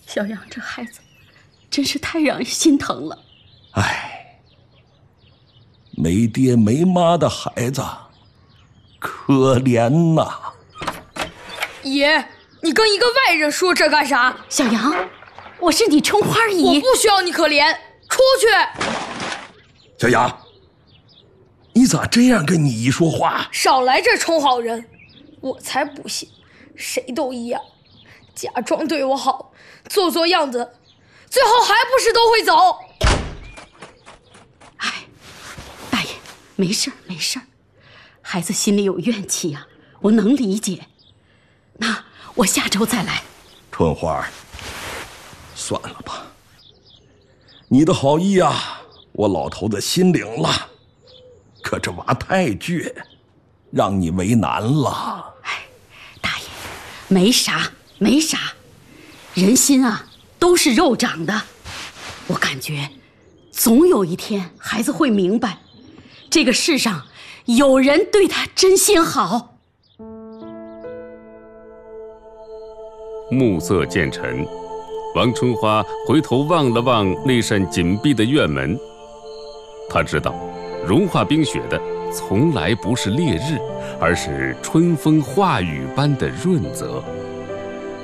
小杨这孩子真是太让人心疼了。 哎，没爹没妈的孩子，可怜呐！ 爷，你跟一个外人说这干啥？ 小杨，我是你春花姨， 我不需要你可怜，出去！ 小杨，你咋这样跟你姨说话？ 少来这充好人，我才不信，谁都一样，假装对我好，做做样子，最后还不是都会走？ 哎，大爷，没事没事，孩子心里有怨气呀，我能理解。那我下周再来。 春花，算了吧，你的好意啊，我老头子心领了，可这娃太倔，让你为难了。 哎，大爷，没啥没啥，人心啊都是肉长的，我感觉总有一天孩子会明白，这个世上有人对他真心好。 暮色渐沉，王春花回头望了望那扇紧闭的院门，她知道融化冰雪的从来不是烈日，而是春风化雨般的润泽。